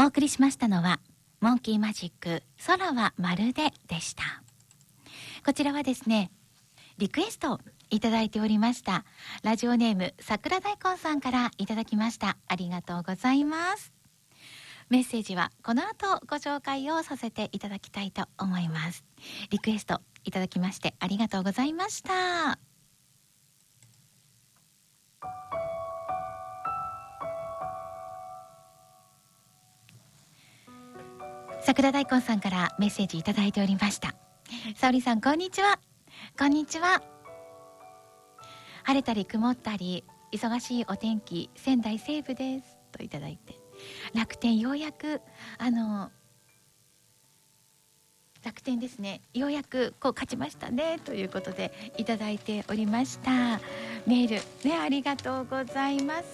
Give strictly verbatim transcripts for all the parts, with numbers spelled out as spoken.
お送りしましたのはモンキーマジック空はまるででした。こちらはですね、リクエストをいただいておりました。ラジオネーム桜大根さんからいただきました。ありがとうございます。メッセージはこの後ご紹介をさせていただきたいと思います。リクエストいただきましてありがとうございました。桜大根さんからメッセージいただいておりました。沙織さん、こんにちは。こんにちは。晴れたり曇ったり忙しいお天気、仙台西部ですといただいて、楽天ようやくあの楽天ですね、ようやくこう勝ちましたねということでいただいておりました。メールね、ありがとうございます。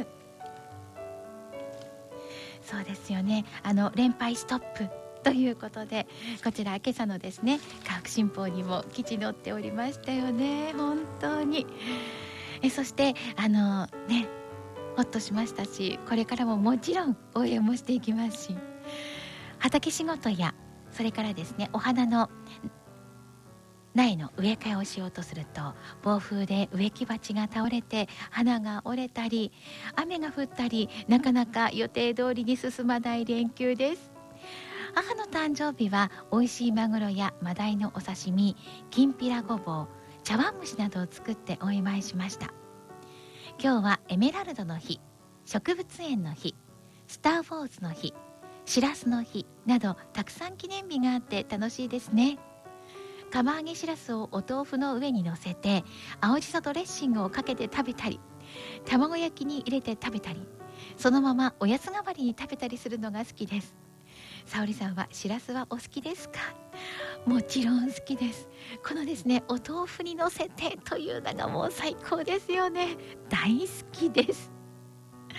そうですよね、あの連敗ストップということで、こちら今朝のですね河北新報にも記事載っておりましたよね。本当にえそしてあのねほっとしましたし、これからももちろん応援もしていきますし、畑仕事やそれからですねお花の苗の植え替えをしようとすると、暴風で植木鉢が倒れて花が折れたり雨が降ったり、なかなか予定通りに進まない連休です。母の誕生日は美味しいマグロやマダイのお刺身、きんぴらごぼう、茶碗蒸しなどを作ってお祝いしました。今日はエメラルドの日、植物園の日、スター・ウォーズの日、しらすの日などたくさん記念日があって楽しいですね。釜揚げしらすをお豆腐の上に乗せて青じそドレッシングをかけて食べたり、卵焼きに入れて食べたり、そのままおやつ代わりに食べたりするのが好きです。沙織さんはしらすはお好きですか？もちろん好きです。このですねお豆腐に乗せてというのがもう最高ですよね。大好きです。